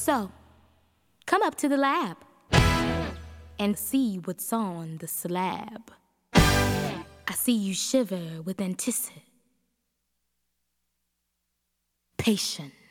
So, come up to the lab and see what's on the slab. I see you shiver with anticipation.